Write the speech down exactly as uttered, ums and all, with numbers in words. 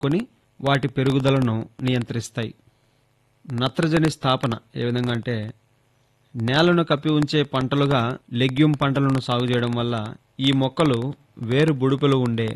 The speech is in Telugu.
కొని వాటి పెరుగుదలను నియంత్రిస్తాయి. నత్రజని స్థాపన ఏ విధంగా అంటే నేలను కప్పి ఉంచే పంటలుగా లెగ్యూమ్ పంటలను సాగు చేయడం వల్ల ఈ మొక్కలు వేరు బుడుపులు ఉండే